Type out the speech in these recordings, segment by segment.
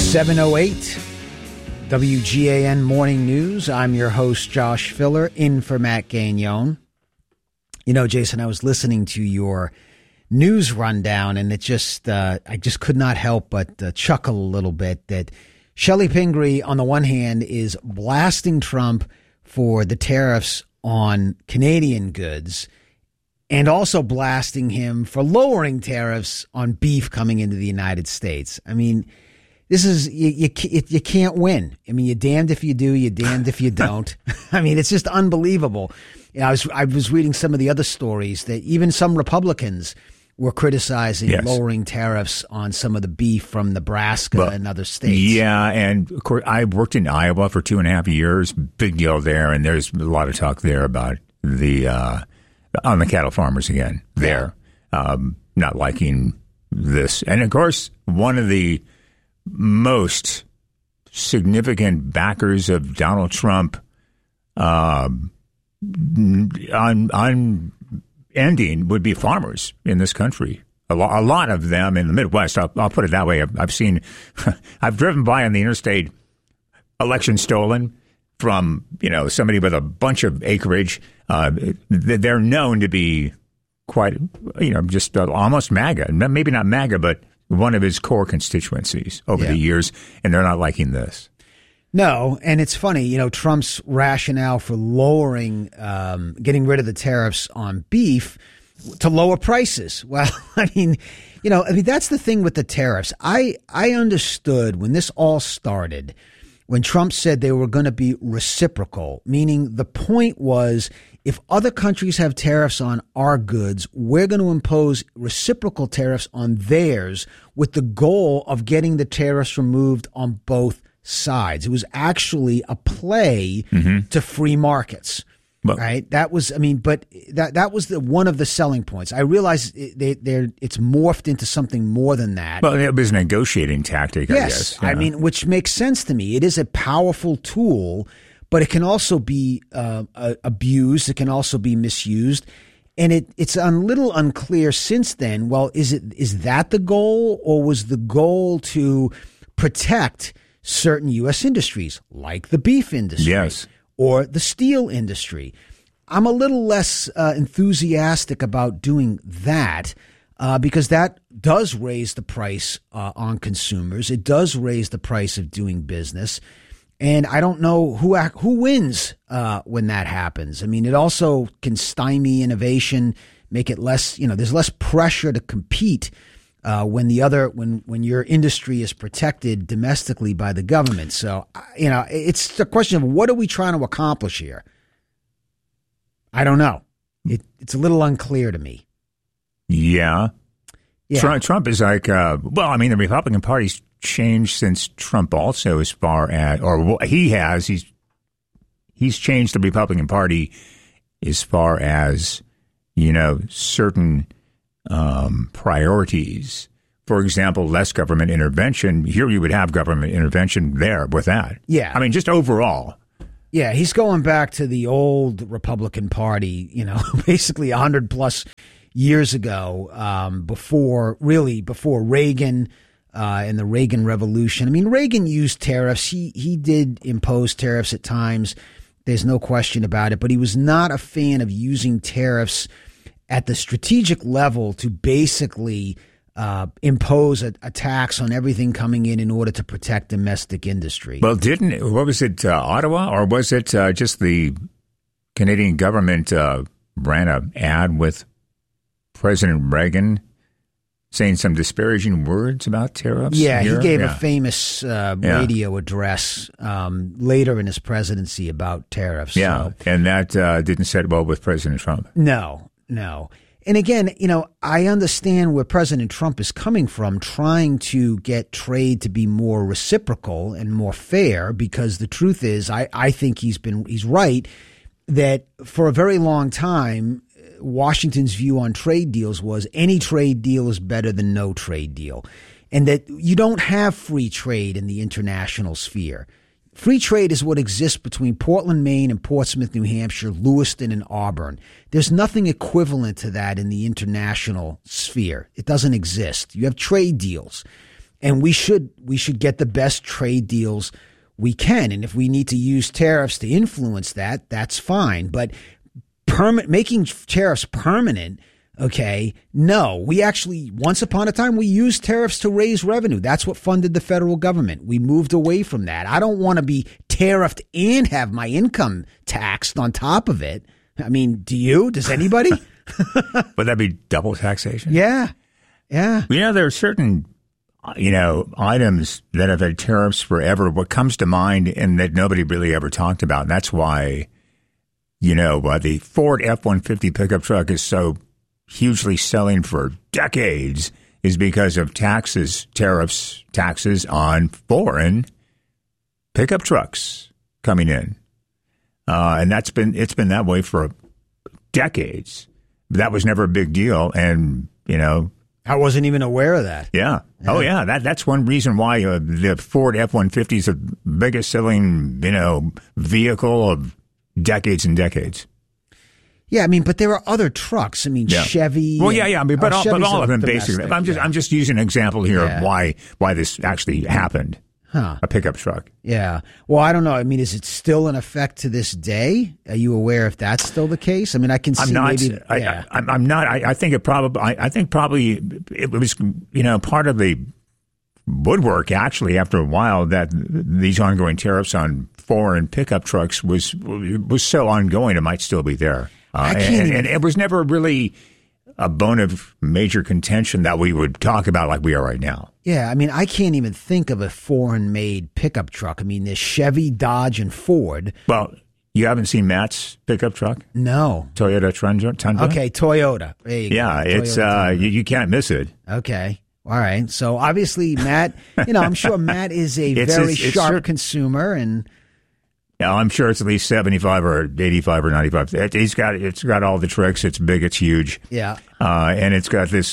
7:08 WGAN Morning News. I'm your host, Josh Filler, in for Matt Gagnon. You know, Jason, I was listening to your news rundown, and it just I just could not help but chuckle a little bit that Shelley Pingree, on the one hand, is blasting Trump for the tariffs on Canadian goods and also blasting him for lowering tariffs on beef coming into the United States. I mean, this is you can't win. I mean, you're damned if you do, you're damned if you don't. I mean, it's just unbelievable. You know, I was reading some of the other stories that even some Republicans were criticizing lowering tariffs on some of the beef from Nebraska and other states. Yeah, and of course, I worked in Iowa for 2.5 years. Big deal there, and there's a lot of talk there about the on the cattle farmers again there not liking this. And of course, one of the most significant backers of Donald Trump on ending would be farmers in this country. A lot of them in the Midwest. I'll put it that way. I've seen, I've driven by on the interstate, election stolen from, you know, somebody with a bunch of acreage. They're known to be quite, you know, just almost MAGA. Maybe not MAGA, but one of his core constituencies over the years, and they're not liking this. No, and it's funny, you know, Trump's rationale for lowering, getting rid of the tariffs on beef to lower prices. Well, I mean, that's the thing with the tariffs. I understood when this all started, when Trump said they were going to be reciprocal, meaning the point was if other countries have tariffs on our goods, we're going to impose reciprocal tariffs on theirs with the goal of getting the tariffs removed on both sides. It was actually a play to free markets, right? That was, but that was one of the selling points. I realize it's morphed into something more than that. Well, it was a negotiating tactic, I guess. Yeah. I mean, which makes sense to me. It is a powerful tool, but it can also be abused. It can also be misused. And it's a little unclear since then. Well, is that the goal, or was the goal to protect certain U.S. industries like the beef industry or the steel industry? I'm a little less enthusiastic about doing that because that does raise the price on consumers. It does raise the price of doing business. And I don't know who wins when that happens. I mean, it also can stymie innovation, make it less, there's less pressure to compete when your industry is protected domestically by the government. So, it's the question of what are we trying to accomplish here? I don't know. It's a little unclear to me. Yeah. Trump is like, the Republican Party's changed since Trump also he's changed the Republican Party as far as, certain priorities. For example, less government intervention. Here you would have government intervention there with that. Yeah. I mean, just overall. Yeah, he's going back to the old Republican Party, basically 100 plus years ago, before Reagan and the Reagan Revolution. I mean, Reagan used tariffs. He did impose tariffs at times. There's no question about it. But he was not a fan of using tariffs at the strategic level to basically impose a tax on everything coming in order to protect domestic industry. Well, what was it, Ottawa, or was it just the Canadian government ran an ad with President Reagan saying some disparaging words about tariffs? Yeah, he gave a famous radio address later in his presidency about tariffs. Yeah, so. And that didn't set well with President Trump. No. And again, I understand where President Trump is coming from, trying to get trade to be more reciprocal and more fair, because the truth is, I think he's right that for a very long time, Washington's view on trade deals was any trade deal is better than no trade deal, and that you don't have free trade in the international sphere. Free trade is what exists between Portland, Maine, and Portsmouth, New Hampshire, Lewiston, and Auburn. There's nothing equivalent to that in the international sphere. It doesn't exist. You have trade deals. And we should get the best trade deals we can. And if we need to use tariffs to influence that, that's fine. But making tariffs permanent, okay, no. We actually, once upon a time, we used tariffs to raise revenue. That's what funded the federal government. We moved away from that. I don't want to be tariffed and have my income taxed on top of it. I mean, do you? Does anybody? Would that be double taxation? Yeah. Yeah. There are certain, items that have had tariffs forever. What comes to mind and that nobody really ever talked about, and that's why, the Ford F-150 pickup truck is so hugely selling for decades is because of taxes on foreign pickup trucks coming in. And it's been that way for decades. That was never a big deal. And, I wasn't even aware of that. Yeah. Oh, yeah. That's one reason why the Ford F-150 is the biggest selling, vehicle of decades and decades. Yeah, but there are other trucks. Chevy. Well, yeah. But all of them basically. I'm just using an example here of why this actually happened. A pickup truck. Yeah. Well, I don't know. Is it still in effect to this day? Are you aware if that's still the case? I can see. I'm not. I think it probably. I think probably it was part of the woodwork actually after a while that these ongoing tariffs on foreign pickup trucks was so ongoing it might still be there. And it was never really a bone of major contention that we would talk about like we are right now. Yeah, I can't even think of a foreign-made pickup truck. There's Chevy, Dodge, and Ford. Well, you haven't seen Matt's pickup truck? No. Toyota Tundra? Okay, Toyota. There you go. It's you can't miss it. Okay. All right. So obviously, Matt, I'm sure Matt is a very sharp consumer and. Yeah, I'm sure it's at least 75 or 85 or 95. It's got all the tricks. It's big. It's huge. Yeah. And it's got this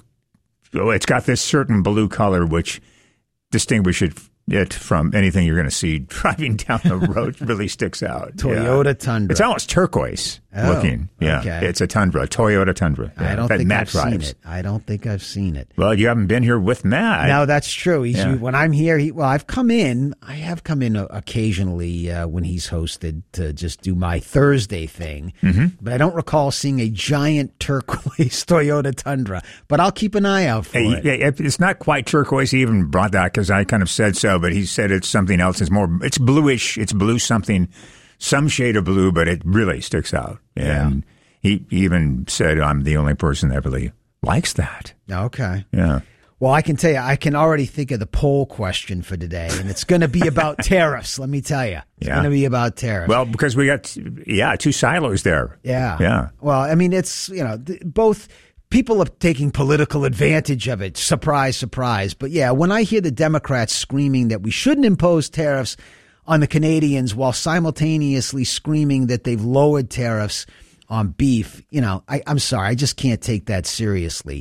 certain blue color which distinguishes it from anything you're going to see driving down the road. Really sticks out. Toyota Tundra. It's almost turquoise looking. Yeah, okay. It's a Tundra, a Toyota Tundra. I don't think I've seen it. I don't think I've seen it. Well, you haven't been here with Matt. No, that's true. When I'm here, I've come in. I have come in occasionally when he's hosted to just do my Thursday thing. Mm-hmm. But I don't recall seeing a giant turquoise Toyota Tundra. But I'll keep an eye out for it. It's not quite turquoise. He even brought that because I kind of said so, but he said it's something else. It's bluish. It's blue something. Some shade of blue, but it really sticks out. And he even said, I'm the only person that really likes that. Okay. Yeah. Well, I can tell you, I can already think of the poll question for today, and it's going to be about tariffs, let me tell you. It's going to be about tariffs. Well, because we got, two silos there. Yeah. Yeah. Well, it's, both people are taking political advantage of it. Surprise, surprise. But yeah, when I hear the Democrats screaming that we shouldn't impose tariffs on the Canadians while simultaneously screaming that they've lowered tariffs on beef, I'm sorry, I just can't take that seriously.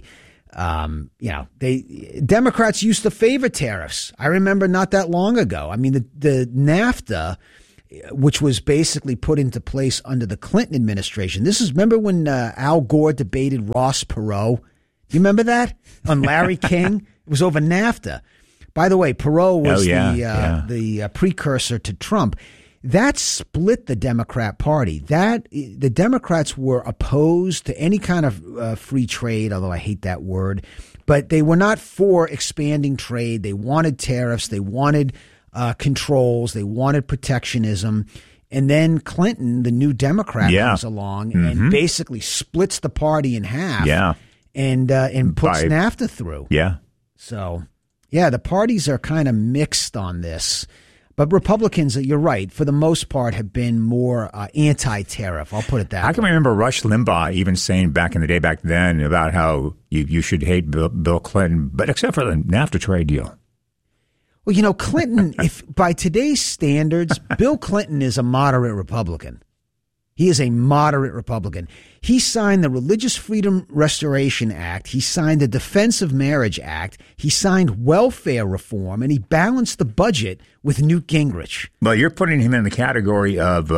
Democrats used to favor tariffs. I remember not that long ago. The NAFTA, which was basically put into place under the Clinton administration. Remember when Al Gore debated Ross Perot? Do you remember that on Larry King? It was over NAFTA. By the way, Perot was the precursor to Trump. That split the Democrat Party. The Democrats were opposed to any kind of free trade, although I hate that word. But they were not for expanding trade. They wanted tariffs. They wanted controls. They wanted protectionism. And then Clinton, the new Democrat, comes along and basically splits the party in half. Yeah. And puts NAFTA through. Yeah. So. Yeah, the parties are kind of mixed on this. But Republicans, you're right, for the most part have been more anti-tariff. I'll put it that way. I can remember Rush Limbaugh even saying back then about how you should hate Bill Clinton, but except for the NAFTA trade deal. Well, Clinton, if by today's standards, Bill Clinton is a moderate Republican. He is a moderate Republican. He signed the Religious Freedom Restoration Act. He signed the Defense of Marriage Act. He signed welfare reform, and he balanced the budget with Newt Gingrich. Well, you're putting him in the category of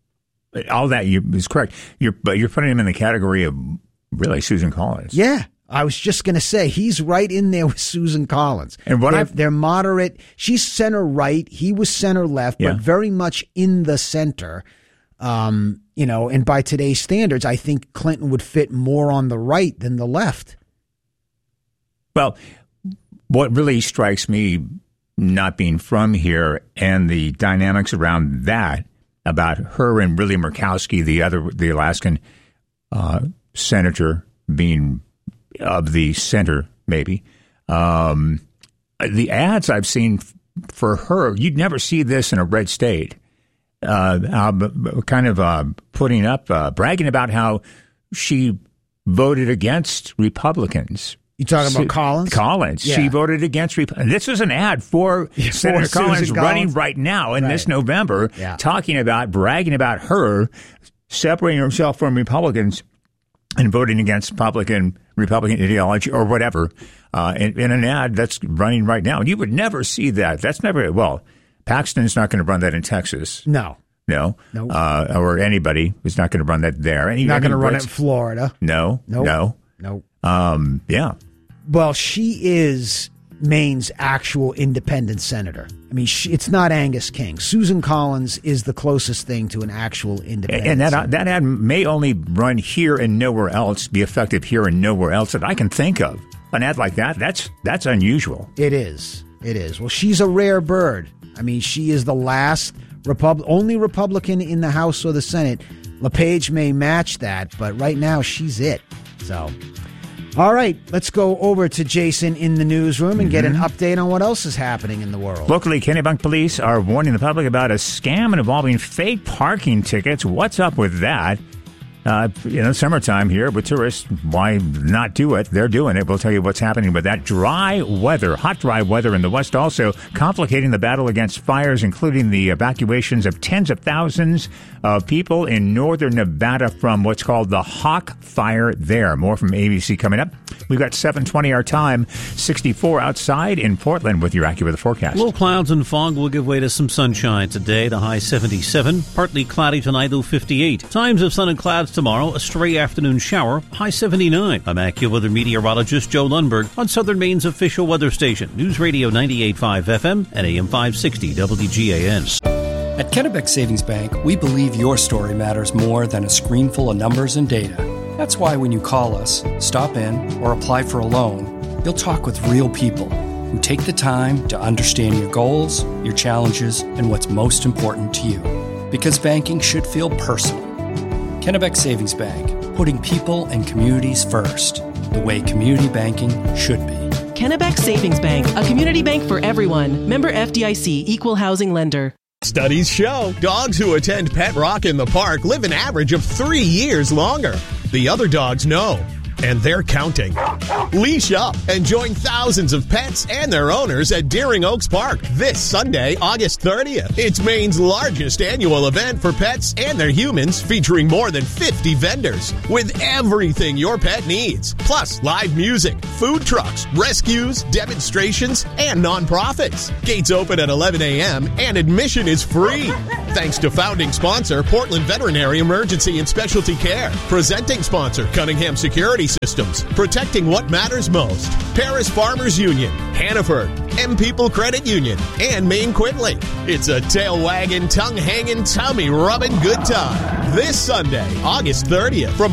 all that is correct. But you're putting him in the category of really Susan Collins. Yeah. I was just going to say, he's right in there with Susan Collins. And they're moderate. She's center right. He was center left, but very much in the center. And by today's standards, I think Clinton would fit more on the right than the left. Well, what really strikes me, not being from here, and the dynamics around that, about her and Willie Murkowski, the Alaskan senator, being of the center, maybe. The ads I've seen for her, you'd never see this in a red state. Kind of putting up, bragging about how she voted against Republicans. You talking about Collins? Collins. Yeah. She voted against Republicans. This is an ad for Senator Collins running right now in this November, talking about, bragging about her separating herself from Republicans and voting against Republican ideology or whatever in an ad that's running right now. And you would never see that. That's never, Paxton's not going to run that in Texas. No. Or anybody is not going to run that there. Not going to run it in Florida. No. Yeah. Well, she is Maine's actual independent senator. I mean, it's not Angus King. Susan Collins is the closest thing to an actual independent senator. And that ad may only run here and nowhere else, be effective here and nowhere else that I can think of. An ad like that, that's unusual. It is. Well, she's a rare bird. I mean, she is the last only Republican in the House or the Senate. LePage may match that, but right now she's it. So, all right, let's go over to Jason in the newsroom and get an update on what else is happening in the world. Locally, Kennebunk police are warning the public about a scam involving fake parking tickets. What's up with that? Summertime here with tourists, why not do it? They're doing it. We'll tell you what's happening with that. Hot, dry weather in the West, also complicating the battle against fires, including the evacuations of tens of thousands of people in northern Nevada from what's called the Hawk Fire there. More from ABC coming up. We've got 7:20 our time, 64 outside in Portland with your AccuWeather forecast. Low clouds and fog will give way to some sunshine today. The high 77. Partly cloudy tonight, low 58. Times of sun and clouds tomorrow. A stray afternoon shower, high 79. I'm AccuWeather meteorologist Joe Lundberg on Southern Maine's official weather station, News Radio 98.5 FM and AM 560 WGAN. At Kennebec Savings Bank, we believe your story matters more than a screen full of numbers and data. That's why when you call us, stop in, or apply for a loan, you'll talk with real people who take the time to understand your goals, your challenges, and what's most important to you. Because banking should feel personal. Kennebec Savings Bank, putting people and communities first, the way community banking should be. Kennebec Savings Bank, a community bank for everyone. Member FDIC, Equal Housing Lender. Studies show dogs who attend Pet Rock in the park live an average of 3 years longer. The other dogs know, and they're counting. Leash up and join thousands of pets and their owners at Deering Oaks Park this Sunday, August 30th. It's Maine's largest annual event for pets and their humans, featuring more than 50 vendors with everything your pet needs. Plus live music, food trucks, rescues, demonstrations, and nonprofits. Gates open at 11 a.m. and admission is free. Thanks to founding sponsor Portland Veterinary Emergency and Specialty Care. Presenting sponsor Cunningham Security Systems, protecting what matters most. Paris Farmers Union, Hannaford, M People Credit Union, and Maine Quinley. It's a tail-wagging, tongue-hanging, tummy-rubbing good time. This Sunday, August 30th, from